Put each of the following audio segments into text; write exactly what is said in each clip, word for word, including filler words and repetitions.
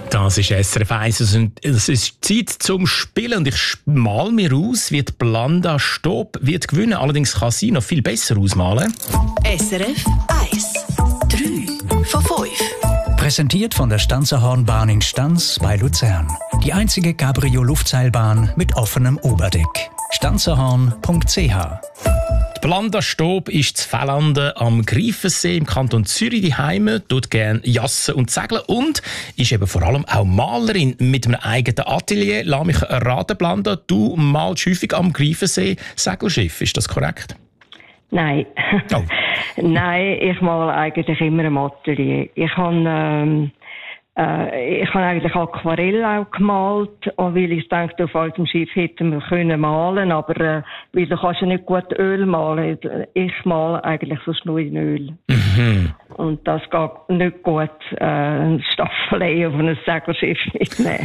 Das ist S R F eins und es ist Zeit zum Spielen und ich mal mir aus, wie die Blanda Stob wird gewinnen. Allerdings kann sie noch viel besser ausmalen. S R F eins. drei von fünf. Präsentiert von der Stanzerhornbahn in Stanz bei Luzern. Die einzige Cabrio-Luftseilbahn mit offenem Oberdeck. stanzerhorn punkt c h. Die Blanda Stob ist zu Fellanden am Greifensee im Kanton Zürich daheim, tut gerne jassen und segeln und ist eben vor allem auch Malerin mit einem eigenen Atelier. Lass mich erraten, Blanda, du malst häufig am Greifensee Segelschiff, ist das korrekt? Nein. Oh. Nein, ich male eigentlich immer im Atelier. Ich habe ähm, äh, ich habe eigentlich Aquarell auch gemalt, weil ich dachte, auf altem Schiff hätten wir können malen, aber äh, weil du kannst ja nicht gut Öl malen. Ich male eigentlich sonst nur in Öl. Mhm. Und das geht nicht gut, äh, ein Staffelei auf ein Segelschiff mitnehmen.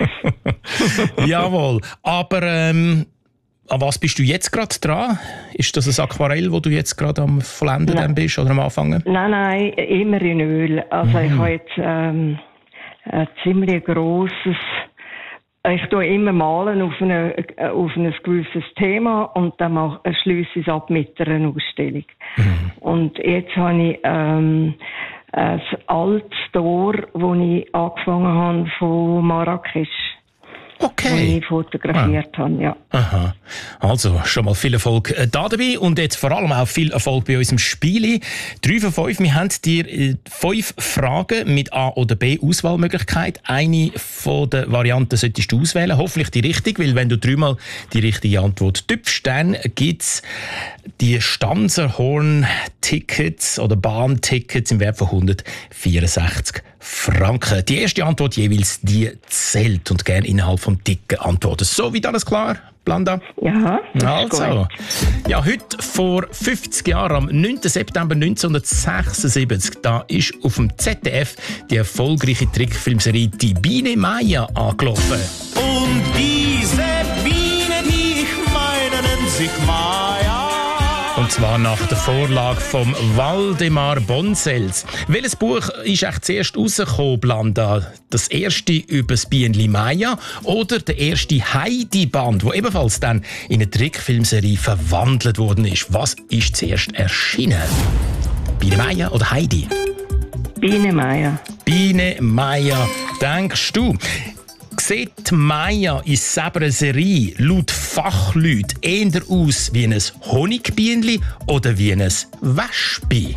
Jawohl, aber ähm, an was bist du jetzt gerade dran? Ist das ein Aquarell, wo du jetzt gerade am Vollenden dann bist oder am Anfangen? Nein, nein, immer in Öl. Also Mhm. ich habe jetzt ähm, ein ziemlich grosses... Ich tue immer malen auf, eine, auf ein gewisses Thema und dann mache, schließe ich es ab mit einer Ausstellung. Mhm. Und jetzt habe ich ähm, ein altes Tor, das ich angefangen habe von Marrakesch. Okay. Die ich fotografiert ah. habe, ja. Aha. Also, schon mal viel Erfolg äh, da dabei und jetzt vor allem auch viel Erfolg bei unserem Spiel. Drei von fünf. Wir haben dir äh, fünf Fragen mit A oder B Auswahlmöglichkeit. Eine von den Varianten solltest du auswählen, hoffentlich die richtige, weil wenn du dreimal die richtige Antwort tippst, dann gibt's die Stanzerhorn-Tickets oder Bahntickets im Wert von hundertvierundsechzig Franken. Die erste Antwort jeweils, die zählt und gerne innerhalb vom dicken Antworten. So, wie alles klar, Blanda? Ja, das also. ist gut. Ja, heute vor fünfzig Jahren, am neunten September neunzehnhundertsechsundsiebzig, da ist auf dem Z D F die erfolgreiche Trickfilmserie «Die Biene Maya» angelaufen. Und diese Biene, die ich meine, nennt sich Maya. Und zwar nach der Vorlage von Waldemar Bonsels. Welches Buch ist echt zuerst rausgekommen, Blanda? Das erste über das Bienenli Maya oder der erste Heidi-Band, der ebenfalls dann in eine Trickfilmserie verwandelt worden ist? Was ist zuerst erschienen? Biene Maya oder Heidi? Biene Maya. Biene Maya, denkst du? Sieht Maya in selber Serie laut Fachleuten eher aus wie ein Honigbienenli oder wie ein Wespe?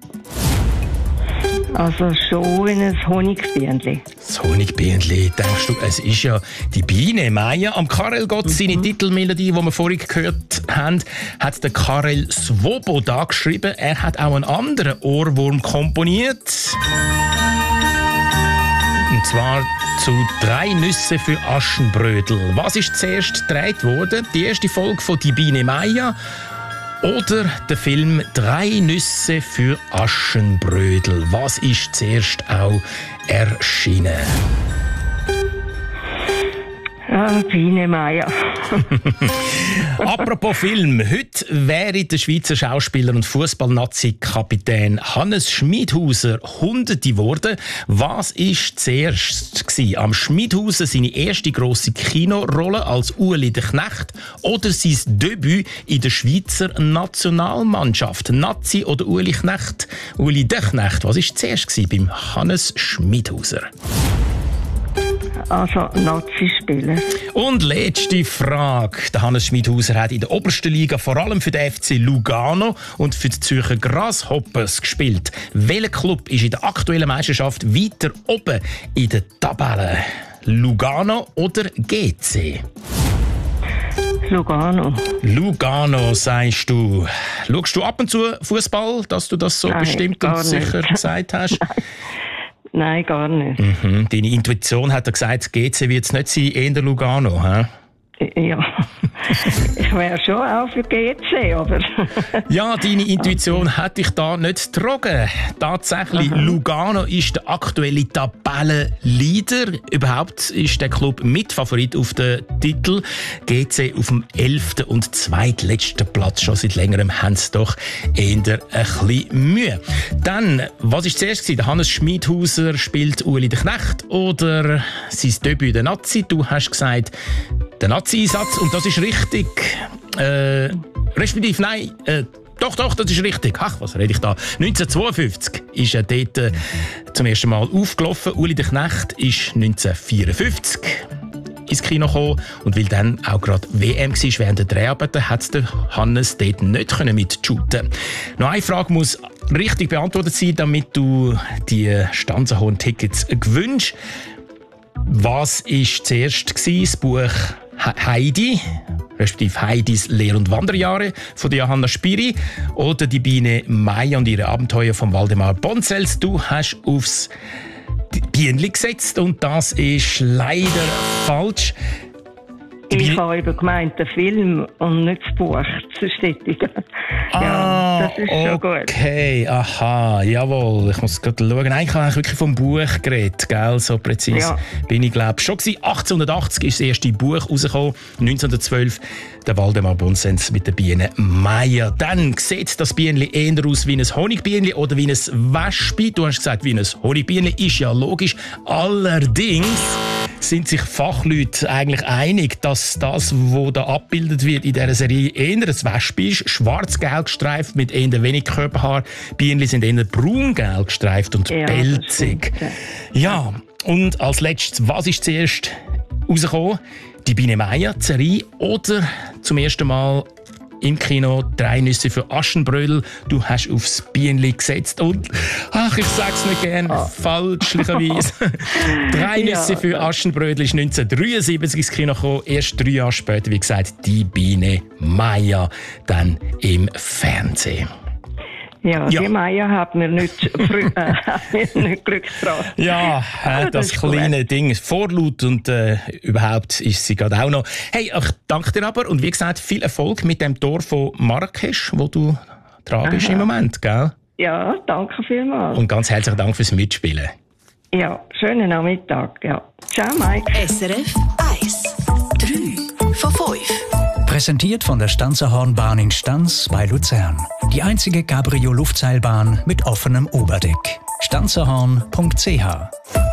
Also schon ein Honigbienenli. Das Honigbienenli, denkst du, es ist ja die Biene Maya. Am Karel Gott, mhm. seine Titelmelodie, die wir vorhin gehört haben, hat der Karel Svoboda geschrieben. Er hat auch einen anderen Ohrwurm komponiert. Und zwar zu «Drei Nüsse für Aschenbrödel». Was ist zuerst gedreht worden? Die erste Folge von «Die Biene Maya» oder der Film «Drei Nüsse für Aschenbrödel». Was ist zuerst auch erschienen? Ah, Biene Maya. Apropos Film. Heute wäre der Schweizer Schauspieler und Fußball-Nazi-Kapitän Hannes Schmidhauser Hunderte geworden. Was war zuerst gewesen? Am Schmidhauser seine erste grosse Kinorolle als Ueli der Knecht oder sein Debüt in der Schweizer Nationalmannschaft? Nazi oder Ueli Knecht? Ueli der Knecht. Was war zuerst gewesen beim Hannes Schmidhauser? Also Nazi-Spieler. Und letzte Frage. Der Hannes Schmidhauser hat in der obersten Liga vor allem für den F C Lugano und für die Zürcher Grasshoppers gespielt. Welcher Club ist in der aktuellen Meisterschaft weiter oben in der Tabelle? Lugano oder G C? Lugano. Lugano, sagst du. Schaust du ab und zu Fußball, dass du das so Nein, bestimmt und sicher nicht. gesagt hast? Nein, gar nicht. Mhm. Deine Intuition hat dir gesagt, G C wird es nicht sein, eher Lugano, hä? Ja, ich wäre schon auch für G C, aber... Ja, deine Intuition hat dich da nicht getrogen. Tatsächlich, aha. Lugano ist der aktuelle Tabellenleader. Überhaupt ist der Club Mitfavorit auf den Titel. G C auf dem elften und zweitletzten Platz. Schon seit längerem haben sie doch eher ein bisschen Mühe. Dann, was war zuerst? Der Hannes Schmidhauser spielt Ueli der Knecht oder sein Debüt der Nazi? Du hast gesagt, der Nazi-Einsatz, und das ist richtig. Äh, respektive, nein, äh, doch, doch, das ist richtig. Ach, was rede ich da? neunzehnhundertzweiundfünfzig ist er dort äh, zum ersten Mal aufgelaufen. Ueli der Knecht ist neunzehnhundertvierundfünfzig ins Kino gekommen. Und weil dann auch gerade W M war während der Dreharbeiten, hat der Hannes dort nicht mitshooten. Noch eine Frage muss richtig beantwortet sein, damit du die Stanzenhorn-Tickets gewünscht. Was war zuerst? Das Buch Heidi, respektive Heidis Lehr- und Wanderjahre von Johanna Spiri oder die Biene Maya und ihre Abenteuer von Waldemar Bonzels. Du hast aufs Bienenli gesetzt und das ist leider falsch. Ich habe eben gemeint, den Film und nicht das Buch zu bestätigen. Ah, ja, das ist schon gut. Okay, aha, jawohl. Ich muss gerade schauen. Nein, ich habe wirklich vom Buch geredet, gell? So präzise ja. bin ich, glaube ich, schon gewesen. achtzehnhundertachtzig ist das erste Buch rausgekommen. neunzehnhundertzwölf der Waldemar Bonzens mit der Biene Maya. Dann sieht das Bienenli eher aus wie ein Honigbienenli oder wie ein Wespe. Du hast gesagt, wie ein Honigbienenli. Ist ja logisch. Allerdings sind sich Fachleute eigentlich einig, dass das, was da abgebildet wird in dieser Serie, eher ein Wespe ist. Schwarz-gelb gestreift mit eher wenig Körperhaar. Bienenli sind eher braun-gelb gestreift und ja, pelzig. Ja, und als letztes, was ist zuerst rausgekommen? Die Biene Maya, die Serie, oder zum ersten Mal im Kino «Drei Nüsse für Aschenbrödel». Du hast aufs Bienenli gesetzt und, ach, ich sag's nicht gern, oh. falschlicherweise. «Drei Nüsse ja. für Aschenbrödel» ist neunzehnhundertdreiundsiebzig ins Kino gekommen. Erst drei Jahre später, wie gesagt, die Biene Maya dann im Fernsehen. Ja, ja, die Maya hat mir nicht, äh, nicht Glück gebracht. Ja, äh, das, das kleine cool. Ding. Vorlaut und äh, überhaupt ist sie gerade auch noch. Hey, ich danke dir aber und wie gesagt, viel Erfolg mit dem Tor von Marrakesch, wo du dran bist im Moment, gell? Ja, danke vielmals. Und ganz herzlichen Dank fürs Mitspielen. Ja, schönen Nachmittag. Ja. Ciao, Mike. S R F eins. drei von fünf. Präsentiert von der Stanzerhornbahn in Stanz bei Luzern. Die einzige Cabrio-Luftseilbahn mit offenem Oberdeck. stanzerhorn punkt c h